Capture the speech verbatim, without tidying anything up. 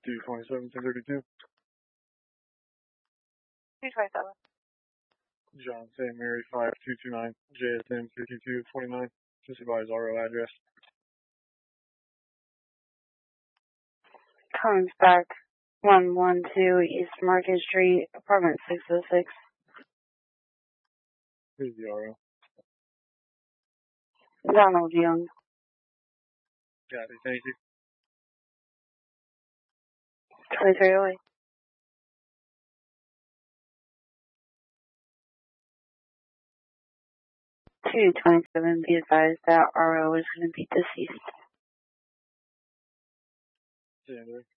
two twenty-seven, ten thirty-two. two twenty-seven. John Saint Mary five two two nine, J S M fifty-two twenty-nine. Just advise R O address. Comes back one one two East Market Street, apartment six oh six. Who's the R O? Donald Young. Got it, thank you. twenty-three oh eight. two twenty-seven, be advised that R O is going to be deceased. January.